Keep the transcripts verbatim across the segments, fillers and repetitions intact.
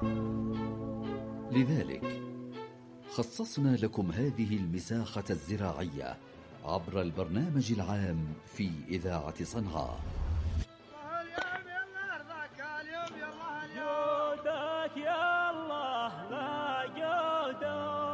لذلك خصصنا لكم هذه المساحة الزراعية عبر البرنامج العام في إذاعة صنعاء. جودك يا الله لا جودك.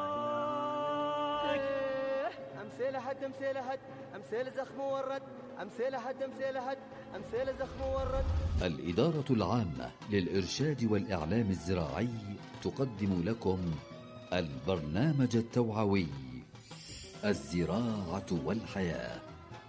أمثال حد أمثال حد أمثال زخم ورد أمثال حد أمثال حد أمثال زخم ورد. الإدارة العامة للإرشاد والإعلام الزراعي تقدم لكم البرنامج التوعوي الزراعة والحياة.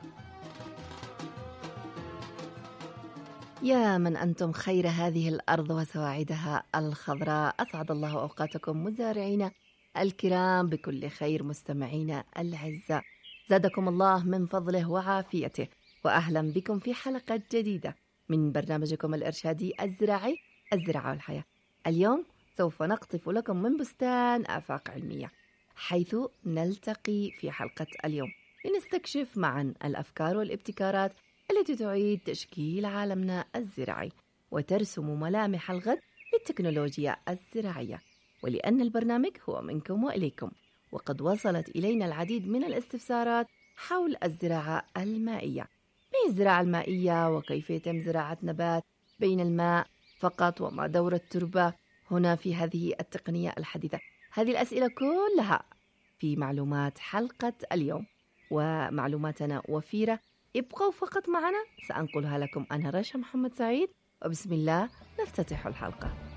يا من أنتم خير هذه الأرض وسواعدها الخضراء، أسعد الله أوقاتكم مزارعين الكرام بكل خير. مستمعين الأعزاء، زادكم الله من فضله وعافيته، وأهلا بكم في حلقة جديدة من برنامجكم الإرشادي الزراعي الزراعة والحياة. اليوم سوف نقطف لكم من بستان آفاق علمية، حيث نلتقي في حلقة اليوم لنستكشف معا الأفكار والابتكارات التي تعيد تشكيل عالمنا الزراعي وترسم ملامح الغد للتكنولوجيا الزراعية. ولأن البرنامج هو منكم وإليكم، وقد وصلت إلينا العديد من الاستفسارات حول الزراعة المائية. ما هي الزراعة المائية؟ وكيف يتم زراعة نبات بين الماء فقط؟ وما دور التربة هنا في هذه التقنية الحديثة؟ هذه الأسئلة كلها في معلومات حلقة اليوم، ومعلوماتنا وفيرة. ابقوا فقط معنا، سأنقلها لكم أنا رشا محمد سعيد، وبسم الله نفتتح الحلقة.